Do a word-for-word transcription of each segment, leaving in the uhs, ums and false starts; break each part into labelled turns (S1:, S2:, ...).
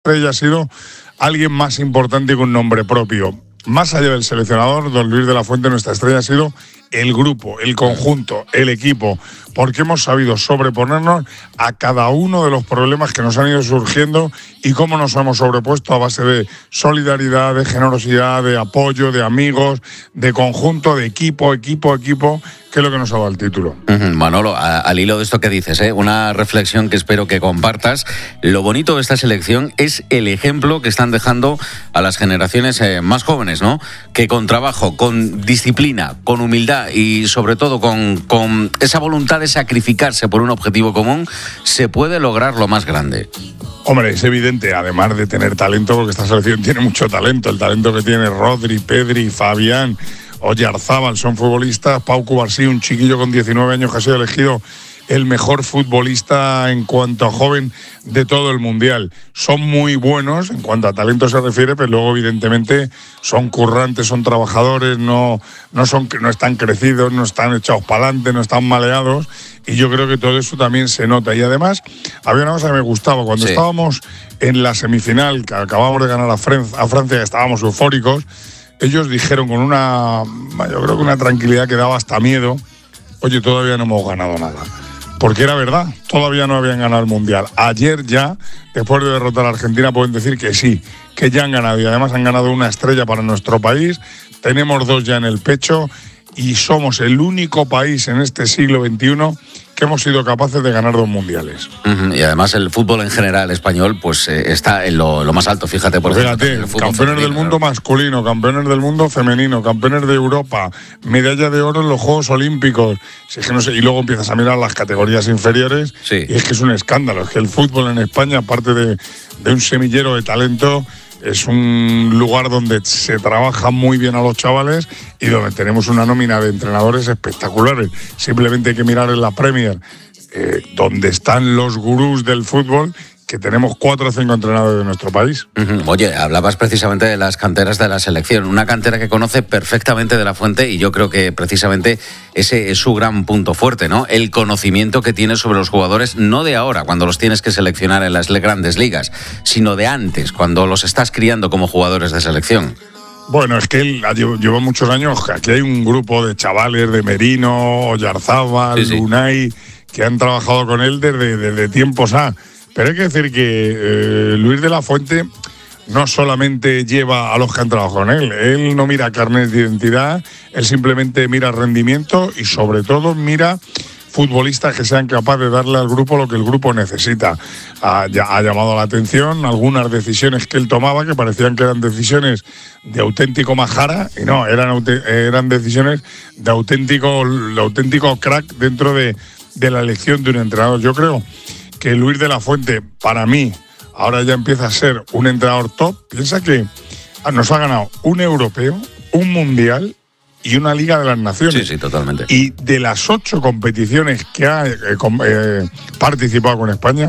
S1: estrella ha sido alguien más importante que un nombre propio. Más allá del seleccionador, don Luis de la Fuente, nuestra estrella ha sido el grupo, el conjunto, el equipo, porque hemos sabido sobreponernos a cada uno de los problemas que nos han ido surgiendo y cómo nos hemos sobrepuesto a base de solidaridad, de generosidad, de apoyo, de amigos, de conjunto, de equipo, equipo, equipo, que es lo que nos ha dado el título.
S2: Uh-huh. Manolo, a, al hilo de esto que dices, ¿eh? una reflexión que espero que compartas. Lo bonito de esta selección es el ejemplo que están dejando a las generaciones eh, más jóvenes, ¿no? Que con trabajo, con disciplina, con humildad y sobre todo con, con esa voluntad de sacrificarse por un objetivo común, se puede lograr lo más grande.
S1: Hombre, es evidente, además de tener talento, porque esta selección tiene mucho talento, el talento que tiene Rodri, Pedri, Fabián, Oyarzábal, son futbolistas, Pau Cubarsí, un chiquillo con diecinueve años que ha sido elegido el mejor futbolista en cuanto a joven de todo el Mundial. Son muy buenos en cuanto a talento se refiere, pero luego evidentemente son currantes, son trabajadores, no, no, son, no están crecidos, no están echados para adelante, no están maleados, y yo creo que todo eso también se nota. Y además, había una cosa que me gustaba, cuando sí. estábamos en la semifinal, que acabamos de ganar a Francia, a Francia, estábamos eufóricos, ellos dijeron con una, yo creo que una tranquilidad que daba hasta miedo, oye, todavía no hemos ganado nada. Porque era verdad, todavía no habían ganado el Mundial. Ayer ya, después de derrotar a Argentina, pueden decir que sí, que ya han ganado. Y además han ganado una estrella para nuestro país. Tenemos dos ya en el pecho y somos el único país en este siglo veintiuno que hemos sido capaces de ganar dos mundiales.
S2: Uh-huh. Y además el fútbol en general español pues eh, está en lo, lo más alto, fíjate. Por
S1: fíjate, ejemplo, campeones femenino, del mundo claro. masculino, campeones del mundo femenino, campeones de Europa, medalla de oro en los Juegos Olímpicos. Si es que no sé, y luego empiezas a mirar las categorías inferiores sí. y es que es un escándalo. Es que el fútbol en España, aparte de, de un semillero de talento, es un lugar donde se trabaja muy bien a los chavales y donde tenemos una nómina de entrenadores espectaculares. Simplemente hay que mirar en la Premier, eh, donde están los gurús del fútbol, que tenemos cuatro o cinco entrenadores de nuestro país.
S2: Uh-huh. Oye, hablabas precisamente de las canteras de la selección, una cantera que conoce perfectamente de la Fuente y yo creo que precisamente ese es su gran punto fuerte, ¿no? El conocimiento que tiene sobre los jugadores, no de ahora, cuando los tienes que seleccionar en las grandes ligas, sino de antes, cuando los estás criando como jugadores de selección.
S1: Bueno, es que él lleva muchos años, aquí hay un grupo de chavales de Merino, Oyarzábal, sí, sí. Unai, que han trabajado con él desde, desde tiempos A. Pero hay que decir que eh, Luis de la Fuente no solamente lleva a los que han trabajado con él, él no mira carnets de identidad, él simplemente mira rendimiento y sobre todo mira futbolistas que sean capaces de darle al grupo lo que el grupo necesita. Ha, ha llamado la atención algunas decisiones que él tomaba que parecían que eran decisiones de auténtico majara y no, eran, eran decisiones de auténtico, de auténtico crack dentro de, de la elección de un entrenador. Yo creo que Luis de la Fuente, para mí, ahora ya empieza a ser un entrenador top. Piensa que nos ha ganado un europeo, un mundial y una Liga de las Naciones.
S2: Sí, sí, totalmente.
S1: Y de las ocho competiciones que ha eh, eh, participado con España,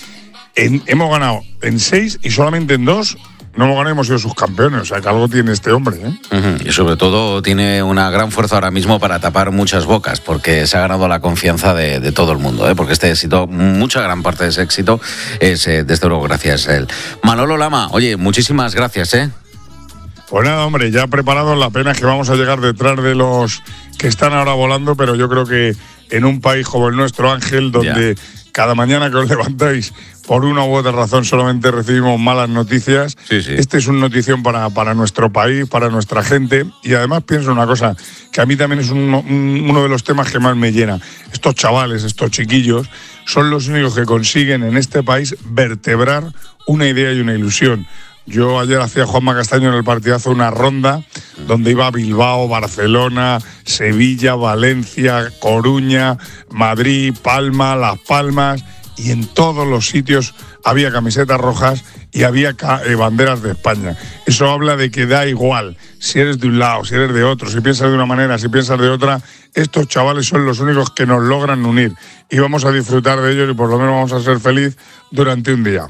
S1: en, hemos ganado en seis y solamente en dos no hemos ganado, hemos sido sus campeones. O sea, que algo tiene este hombre, ¿eh?
S2: Uh-huh. Y sobre todo tiene una gran fuerza ahora mismo para tapar muchas bocas, porque se ha ganado la confianza de, de todo el mundo, ¿eh? Porque este éxito, mucha gran parte de ese éxito es, eh, desde luego, gracias a él. Manolo Lama, oye, muchísimas gracias, ¿eh?
S1: Pues nada, hombre, ya preparados, la pena es que vamos a llegar detrás de los que están ahora volando, pero yo creo que en un país como el nuestro, Ángel, donde yeah. cada mañana que os levantáis, por una u otra razón solamente recibimos malas noticias.
S2: Sí, sí.
S1: Este es una notición para, para nuestro país, para nuestra gente. Y además pienso una cosa, que a mí también es un, un, uno de los temas que más me llena. Estos chavales, estos chiquillos, son los únicos que consiguen en este país vertebrar una idea y una ilusión. Yo ayer hacía Juanma Castaño en el partidazo una ronda donde iba Bilbao, Barcelona, Sevilla, Valencia, Coruña, Madrid, Palma, Las Palmas, y en todos los sitios había camisetas rojas y había eh, banderas de España. Eso habla de que da igual si eres de un lado, si eres de otro, si piensas de una manera, si piensas de otra. Estos chavales son los únicos que nos logran unir y vamos a disfrutar de ellos y por lo menos vamos a ser felices durante un día.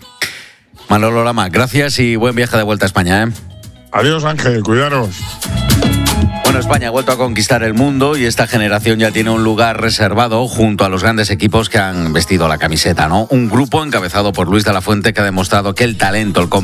S2: Manolo Lama, gracias y buen viaje de vuelta a España, ¿eh?
S1: Adiós, Ángel, cuidaros.
S2: Bueno, Bueno, España ha vuelto a conquistar el mundo y esta generación ya tiene un lugar reservado junto a los grandes equipos que han vestido la camiseta, ¿no? Un grupo encabezado por Luis de la Fuente que ha demostrado que el talento, el